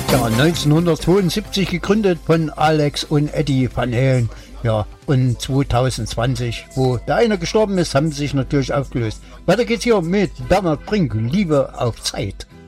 Ja, 1972 gegründet von Alex und Eddie Van Halen. Ja, und 2020, wo der eine gestorben ist, haben sie sich natürlich aufgelöst. Weiter geht's hier mit Bernhard Brink, Liebe auf Zeit.